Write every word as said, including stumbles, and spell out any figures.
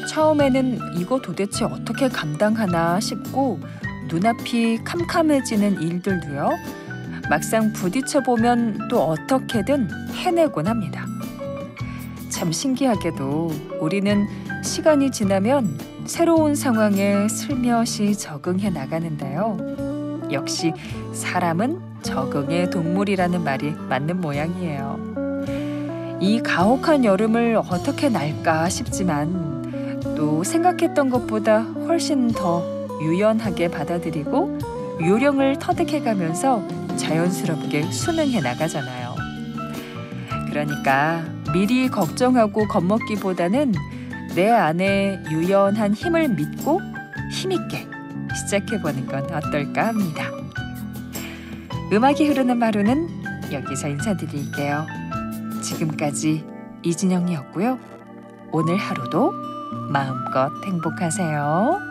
처음에는 이거 도대체 어떻게 감당하나 싶고 눈앞이 캄캄해지는 일들도요. 막상 부딪혀보면 또 어떻게든 해내곤 합니다. 참 신기하게도 우리는 시간이 지나면 새로운 상황에 슬며시 적응해 나가는데요. 역시 사람은 적응의 동물이라는 말이 맞는 모양이에요. 이 가혹한 여름을 어떻게 날까 싶지만 또 생각했던 것보다 훨씬 더 유연하게 받아들이고 요령을 터득해가면서 자연스럽게 순응해 나가잖아요. 그러니까 미리 걱정하고 겁먹기보다는 내 안에 유연한 힘을 믿고 힘있게 시작해보는 건 어떨까 합니다. 음악이 흐르는 하루는 여기서 인사드릴게요. 지금까지 이진영이었고요. 오늘 하루도 마음껏 행복하세요.